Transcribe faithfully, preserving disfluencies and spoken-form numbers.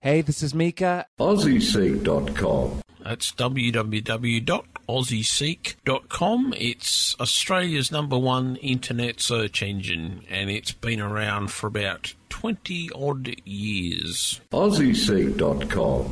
Hey, this is Mika. Aussie Seek dot com. That's w w w dot aussie seek dot com. It's Australia's number one internet search engine, and it's been around for about twenty odd years. Aussie Seek dot com.